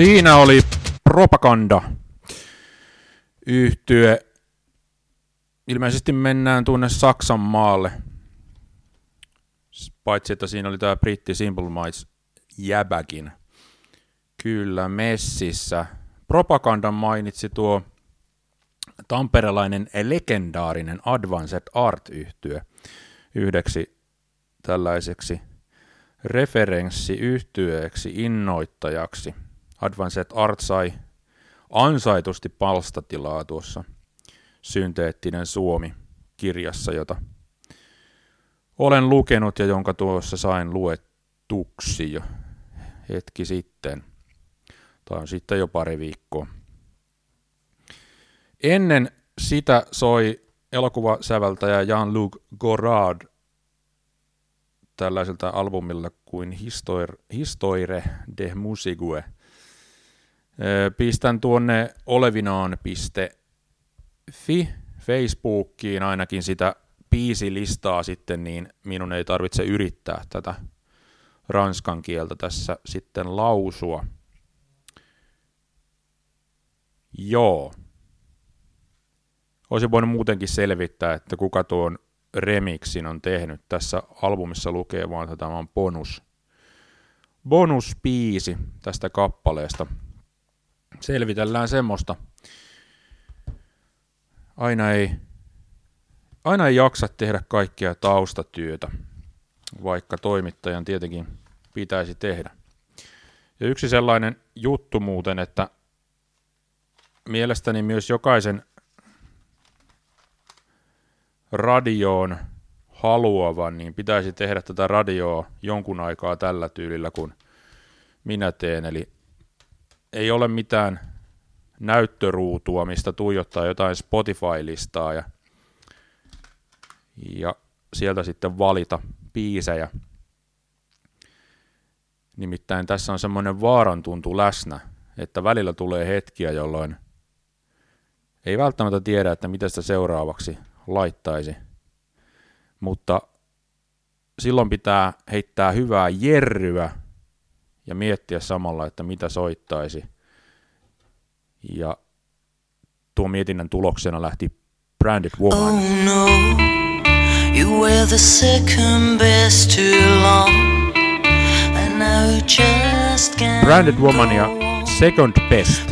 Siinä oli Propaganda -yhtye. Ilmeisesti mennään tuonne Saksan maalle. Paitsi, että siinä oli tää britti Simple Minds jäbäkin. Kyllä, messissä. Propagandan mainitsi tuo tamperelainen legendaarinen Advanced Art-yhtye yhdeksi tällaiseksi referenssiyhtyeeksi, innoittajaksi. Advanced Art sai ansaitusti palstatilaa tuossa Synteettinen Suomi-kirjassa, jota olen lukenut ja jonka tuossa sain luetuksi jo hetki sitten. Tai on sitten jo pari viikkoa. Ennen sitä soi elokuvasäveltäjä Jean-Luc Godard tällaiselta albumilla kuin Histoire de Musique. Pistän tuonne olevinaan.fi Facebookiin ainakin sitä biisilistaa sitten, niin minun ei tarvitse yrittää tätä ranskan kieltä tässä sitten lausua. Joo. Olisin voinut muutenkin selvittää, että kuka tuon remixin on tehnyt. Tässä albumissa lukee vaan, että tämä on bonusbiisi tästä kappaleesta. Selvitellään semmoista. Aina ei jaksa tehdä kaikkea taustatyötä, vaikka toimittajan tietenkin pitäisi tehdä. Ja yksi sellainen juttu muuten, että mielestäni myös jokaisen radioon haluavan, niin pitäisi tehdä tätä radioa jonkun aikaa tällä tyylillä, kun minä teen. Eli ei ole mitään näyttöruutua, mistä tuijottaa jotain Spotify-listaa ja sieltä sitten valita biisejä. Nimittäin tässä on semmoinen vaarantuntu läsnä, että välillä tulee hetkiä, jolloin ei välttämättä tiedä, että mitä sitä seuraavaksi laittaisi. Mutta silloin pitää heittää hyvää jerryä ja miettiä samalla, että mitä soittaisi. Ja tuon mietinnän tuloksena lähti Branded Woman. Oh no, you were the second best too long. And now you just can't Branded Woman ja Second Best.